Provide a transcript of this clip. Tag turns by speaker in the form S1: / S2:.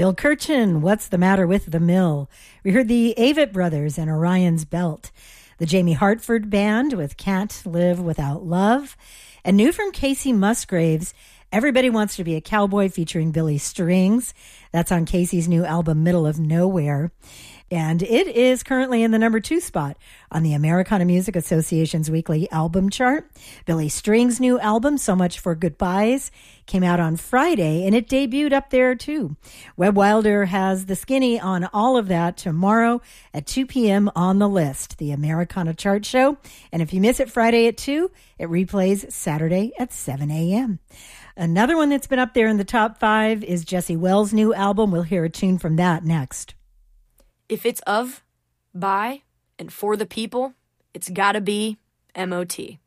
S1: Bill Kirchen, What's the Matter with the Mill? We heard the Avett Brothers and Orion's Belt. The Jamie Hartford Band with Can't Live Without Love. And new from Casey Musgraves, Everybody Wants to Be a Cowboy featuring Billy Strings. That's on Casey's new album, Middle of Nowhere. And it is currently in the number 2 spot on the Americana Music Association's weekly album chart. Billy Strings' new album, So Much for Goodbyes, came out on Friday, and it debuted up there too. Webb Wilder has the skinny on all of that tomorrow at 2 p.m. on the list, the Americana Chart Show. And if you miss it Friday at 2, it replays Saturday at 7 a.m. Another one that's been up there in the top 5 is Jesse Wells' new album. We'll hear a tune from that next.
S2: If it's of, by, and for the people, it's gotta be M.O.T.